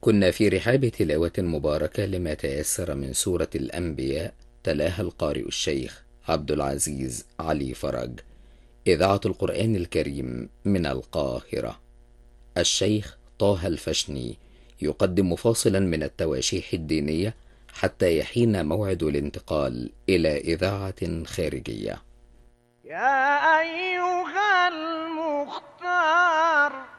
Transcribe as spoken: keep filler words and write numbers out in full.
كنا في رحاب تلاوة مباركة لما تيسر من سورة الأنبياء، تلاها القارئ الشيخ عبد العزيز علي فرج، إذاعة القرآن الكريم من القاهرة. الشيخ طه الفشني يقدم فاصلا من التواشيح الدينية حتى يحين موعد الانتقال إلى إذاعة خارجية. يا أيها المختار